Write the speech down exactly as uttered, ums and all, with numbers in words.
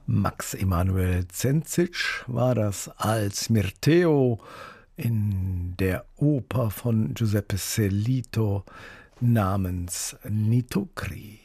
Max Emanuel Zenzic war das als Mirteo in der Oper von Giuseppe Sellito namens Nitocri.